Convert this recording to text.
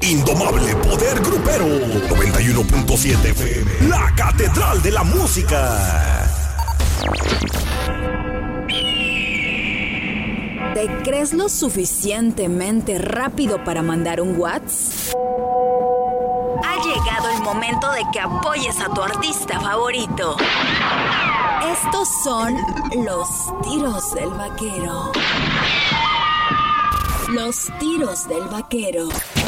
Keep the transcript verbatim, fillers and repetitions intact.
indomable poder grupero. noventa y uno punto siete F M, la catedral de la música. ¿Te crees lo suficientemente rápido para mandar un WhatsApp? Ha llegado el momento de que apoyes a tu artista favorito. Estos son los tiros del vaquero. Los tiros del vaquero.